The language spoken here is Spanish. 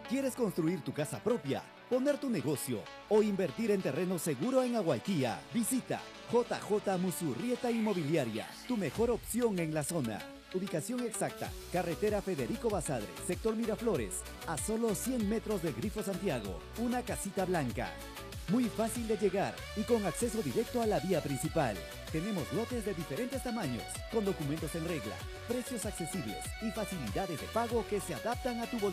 ¿Quieres construir tu casa propia, poner tu negocio o invertir en terreno seguro en Aguaitía? Visita JJ Musurrieta Inmobiliaria, tu mejor opción en la zona. Ubicación exacta, carretera Federico Basadre, sector Miraflores, a solo 100 metros del Grifo Santiago, una casita blanca. Muy fácil de llegar y con acceso directo a la vía principal. Tenemos lotes de diferentes tamaños, con documentos en regla, precios accesibles y facilidades de pago que se adaptan a tu bolsillo.